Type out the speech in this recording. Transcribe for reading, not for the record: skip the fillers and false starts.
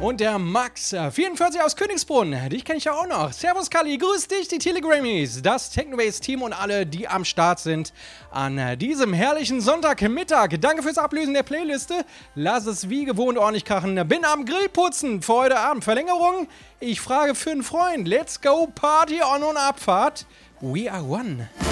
Und der Max, 44 aus Königsbrunn, dich kenne ich ja auch noch. Servus Kali, grüß dich, die Telegrammies, das Technobase-Team und alle, die am Start sind an diesem herrlichen Sonntagmittag. Danke fürs Ablösen der Playliste. Lass es wie gewohnt ordentlich krachen. Bin am Grillputzen für heute Abend. Verlängerung? Ich frage für einen Freund. Let's go, Party on und Abfahrt. We are one.